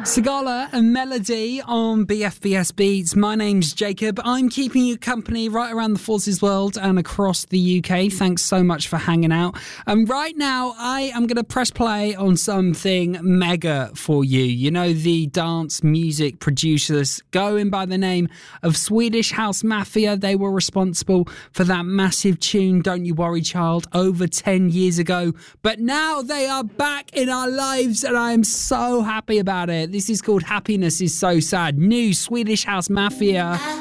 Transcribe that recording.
Sigala and Melody on BFBS Beats. My name's Jacob. I'm keeping you company right around the Forces world and across the UK. Thanks so much for hanging out. And right now, I am going to press play on something mega for you. You know, the dance music producers going by the name of Swedish House Mafia. They were responsible for that massive tune, Don't You Worry Child, over 10 years ago. But now they are back in our lives and I am so happy about it. This is called Happiness is So Sad. New Swedish House Mafia.